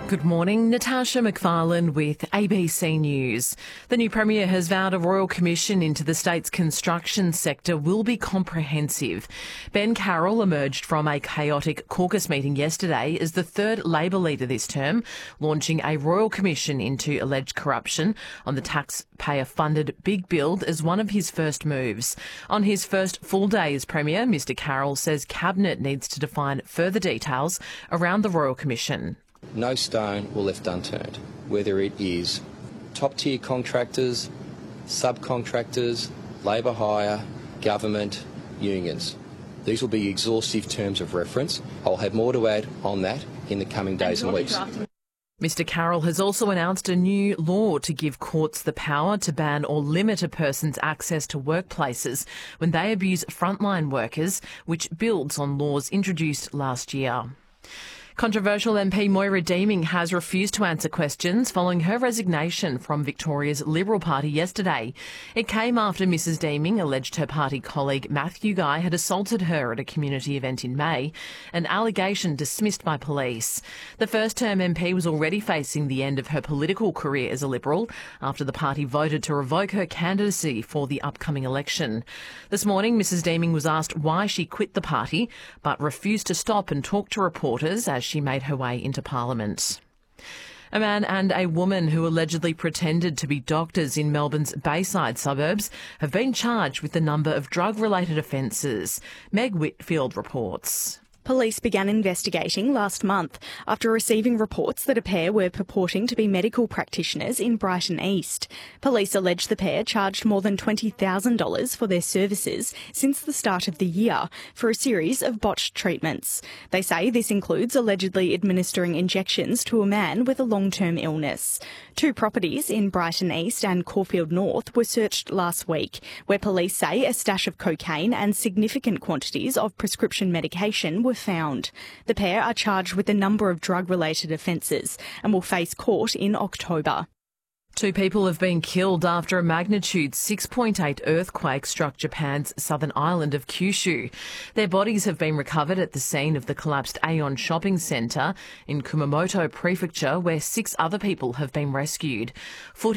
Good morning, Natasha McFarlane with ABC News. The new Premier has vowed a royal commission into the state's construction sector will be comprehensive. Ben Carroll emerged from a chaotic caucus meeting yesterday as the third Labor leader this term, launching a royal commission into alleged corruption on the taxpayer-funded Big Build as one of his first moves. On his first full day as Premier, Mr Carroll says Cabinet needs to define further details around the royal commission. No stone will left unturned, whether it is top-tier contractors, subcontractors, labour hire, government, unions. These will be exhaustive terms of reference. I'll have more to add on that in the coming days and weeks. Mr Carroll has also announced a new law to give courts the power to ban or limit a person's access to workplaces when they abuse frontline workers, which builds on laws introduced last year. Controversial MP Moira Deeming has refused to answer questions following her resignation from Victoria's Liberal Party yesterday. It came after Mrs Deeming alleged her party colleague Matthew Guy had assaulted her at a community event in May, an allegation dismissed by police. The first-term MP was already facing the end of her political career as a Liberal after the party voted to revoke her candidacy for the upcoming election. This morning, Mrs Deeming was asked why she quit the party, but refused to stop and talk to reporters as she made her way into Parliament. A man and a woman who allegedly pretended to be doctors in Melbourne's Bayside suburbs have been charged with a number of drug-related offences. Meg Whitfield reports. Police began investigating last month after receiving reports that a pair were purporting to be medical practitioners in Brighton East. Police allege the pair charged more than $20,000 for their services since the start of the year for a series of botched treatments. They say this includes allegedly administering injections to a man with a long-term illness. 2 properties in Brighton East and Caulfield North were searched last week, where police say a stash of cocaine and significant quantities of prescription medication were found. The pair are charged with a number of drug-related offences and will face court in October. 2 people have been killed after a magnitude 6.8 earthquake struck Japan's southern island of Kyushu. Their bodies have been recovered at the scene of the collapsed Aeon shopping centre in Kumamoto Prefecture, where 6 other people have been rescued.